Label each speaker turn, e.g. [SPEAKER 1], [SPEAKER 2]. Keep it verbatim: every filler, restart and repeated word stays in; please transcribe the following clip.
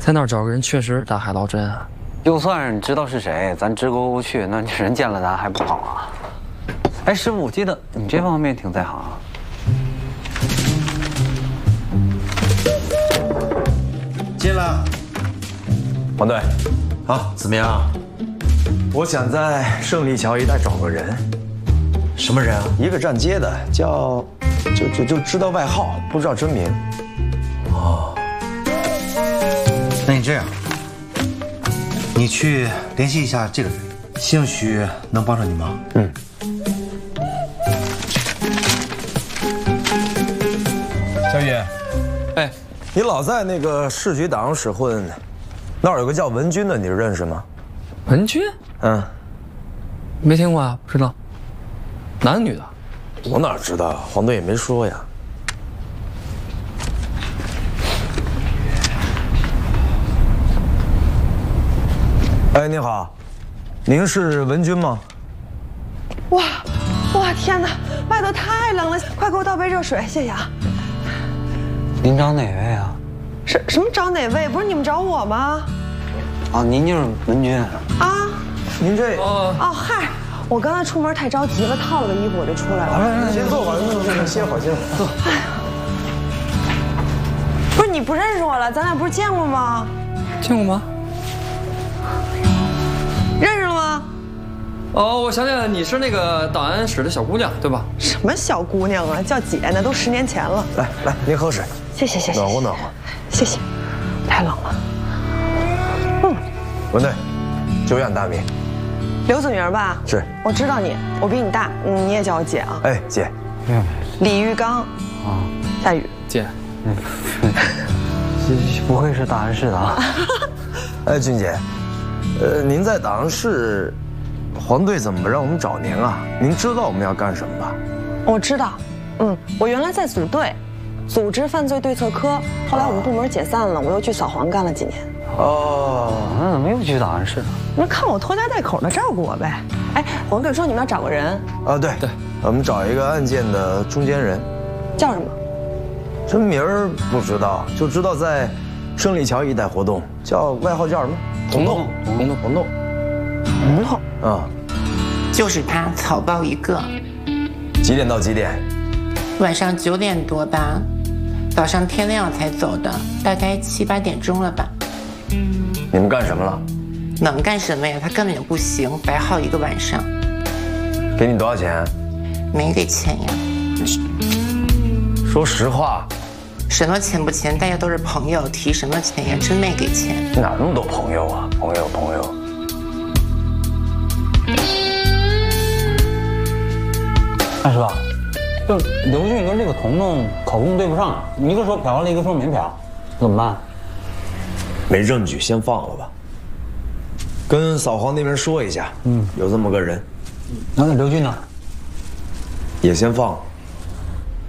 [SPEAKER 1] 在那儿找个人确实大海捞针啊。
[SPEAKER 2] 就算知道是谁，咱直沟不去，那人见了咱还不好啊？哎，师傅，我记得你这方面挺在行啊。
[SPEAKER 3] 进来，
[SPEAKER 4] 黄队，
[SPEAKER 3] 好，怎么样？
[SPEAKER 4] 我想在胜利桥一带找个人，
[SPEAKER 3] 什么人啊？
[SPEAKER 4] 一个站街的，叫，就就就知道外号，不知道真名。
[SPEAKER 3] 哦，那你这样，你去联系一下这个人，兴许能帮上你忙。
[SPEAKER 4] 嗯。小雨，
[SPEAKER 1] 哎，
[SPEAKER 4] 你老在那个市局档案室混，那儿有个叫文军的，你认识吗？
[SPEAKER 1] 文军？
[SPEAKER 4] 嗯，
[SPEAKER 1] 没听过啊，不知道。男的女的？
[SPEAKER 4] 我哪知道？黄队也没说呀。哎，你好，您是文军吗？
[SPEAKER 5] 哇，哇，天哪，外头太冷了，快给我倒杯热水，谢谢啊。
[SPEAKER 2] 您找哪位啊？
[SPEAKER 5] 什什么找哪位？不是你们找我吗？
[SPEAKER 2] 啊，您就是文军
[SPEAKER 5] 啊？
[SPEAKER 4] 您这……
[SPEAKER 1] 哦
[SPEAKER 5] 哦，嗨，我刚才出门太着急了，套了个衣服我就出来了。
[SPEAKER 4] 来来，先坐会儿，坐坐，歇会儿，歇会儿。坐。
[SPEAKER 5] 哎呀，不是你不认识我了？咱俩不是见过吗？
[SPEAKER 1] 见过吗？
[SPEAKER 5] 认识了吗？
[SPEAKER 1] 哦，我想起来了，你是那个档案室的小姑娘，对吧？
[SPEAKER 5] 什么小姑娘啊，叫姐呢，都十年前了。
[SPEAKER 4] 来来，您喝水。
[SPEAKER 5] 谢谢谢谢，
[SPEAKER 4] 暖和暖和。
[SPEAKER 5] 谢谢，太冷了。嗯，
[SPEAKER 4] 文队，久仰大名。
[SPEAKER 5] 刘子明吧？
[SPEAKER 4] 是，
[SPEAKER 5] 我知道你，我比你大，你也叫我姐啊。
[SPEAKER 4] 哎，姐。
[SPEAKER 2] 嗯。
[SPEAKER 5] 李玉刚。
[SPEAKER 2] 啊。
[SPEAKER 5] 夏雨。
[SPEAKER 1] 姐。
[SPEAKER 2] 嗯。不会是档案室的啊？
[SPEAKER 4] 哎，君姐，呃，您在档案室，黄队怎么让我们找您啊？您知道我们要干什么吧？
[SPEAKER 5] 我知道，嗯，我原来在组队。组织犯罪对策科，后来我们部门解散了，我又去扫黄干了几年。
[SPEAKER 2] 哦，那怎么又去档案室了？
[SPEAKER 5] 那看我拖家带口的，照顾我呗。哎，黄队说你们要找个人
[SPEAKER 4] 啊，对对，我们找一个案件的中间人，
[SPEAKER 5] 叫什么？
[SPEAKER 4] 真名儿不知道，就知道在胜利桥一带活动，叫外号叫什么？
[SPEAKER 1] 红豆，红豆，红豆，
[SPEAKER 5] 红豆。
[SPEAKER 4] 啊，
[SPEAKER 6] 就是他，草包一个。
[SPEAKER 4] 几点到几点？
[SPEAKER 6] 晚上九点多吧。早上天亮才走的，大概七八点钟了吧。
[SPEAKER 4] 你们干什么了？
[SPEAKER 6] 能干什么呀？他根本就不行，白耗一个晚上。
[SPEAKER 4] 给你多少钱？
[SPEAKER 6] 没给钱呀。
[SPEAKER 4] 说实话。
[SPEAKER 6] 什么钱不钱？大家都是朋友，提什么钱呀？真没给钱。
[SPEAKER 4] 哪那么多朋友啊？朋友朋友。
[SPEAKER 7] 二师傅。就刘俊跟这个彤彤口供对不上，一个说嫖了，一个说没嫖，怎么办？
[SPEAKER 4] 没证据，先放了吧。跟扫黄那边说一下，嗯，有这么个人。
[SPEAKER 7] 那那刘俊呢？
[SPEAKER 4] 也先放了。